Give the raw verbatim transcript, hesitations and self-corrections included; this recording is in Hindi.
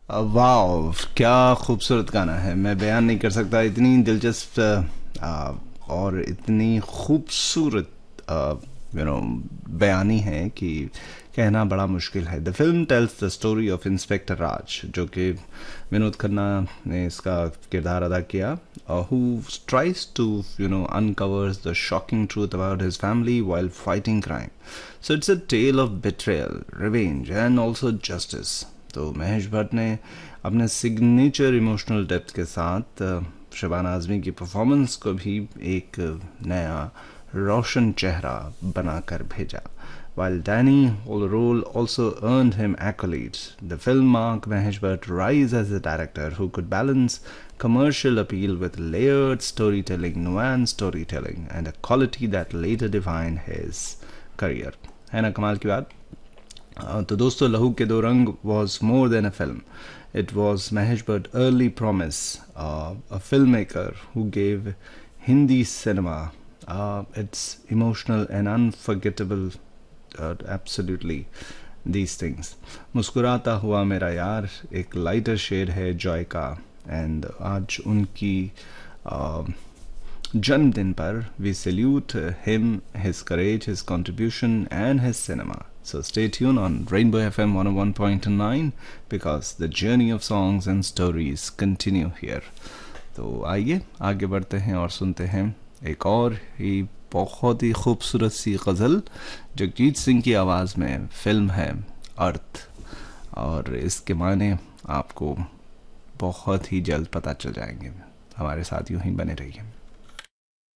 वाह, क्या खूबसूरत गाना है। मैं बयान नहीं कर सकता, इतनी दिलचस्प आ, और इतनी खूबसूरत यू नो बयानी है कि कहना बड़ा मुश्किल है। The film tells the story of inspector राज, जो कि विनोद खन्ना ने इसका किरदार अदा किया, who tries to you know uncovers the shocking truth about his family while fighting crime. So it's a tell of betrayal, revenge and also justice. तो महेश भट्ट ने अपने सिग्नेचर इमोशनल डेप्थ के साथ शबाना आज़मी की परफॉर्मेंस को भी एक नया रोशन चेहरा बनाकर भेजा. While Danny role also earned him accolades, the film marked Mahesh Bhatt's rise as a director who could balance commercial appeal with layered storytelling, nuanced storytelling, and a quality that later defined his career. है ना कमाल की बात. Uh, तो दोस्तों, लहू के दो रंग was more than a film. It was Mahesh Bhatt's early promise, uh, a filmmaker who gave Hindi cinema uh, its emotional and unforgettable, uh, absolutely, these things. मुस्कुराता हुआ मेरा यार एक लाइटर शेड है जॉय का, एंड आज उनकी uh, जन्मदिन पर we salute him, his courage, his contribution and his cinema. So stay tuned on Rainbow F M one oh one point nine because the journey of songs and stories continue here. तो आइए आगे बढ़ते हैं और सुनते हैं एक और ही बहुत ही खूबसूरत सी गज़ल जगजीत सिंह की आवाज़ में. फिल्म है अर्थ, और इसके माने आपको बहुत ही जल्द पता चल जाएंगे. हमारे साथ यूं ही बने रहिए.